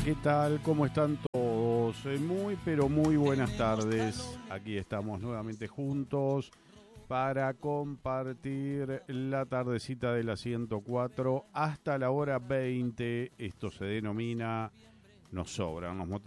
¿qué tal? ¿Cómo están todos? Muy, pero muy buenas tardes. Aquí estamos nuevamente juntos para compartir la tardecita de la 104 hasta la hora 20. Esto se denomina Nos Sobran los Motivos.